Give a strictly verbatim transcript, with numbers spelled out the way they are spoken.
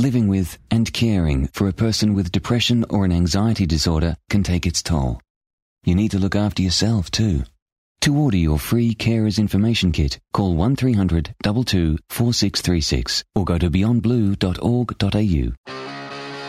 living with and caring for a person with depression or an anxiety disorder can take its toll. You need to look after yourself too. To order your free Carers Information Kit, call one three hundred two two four six three six or go to beyond blue dot org dot a u.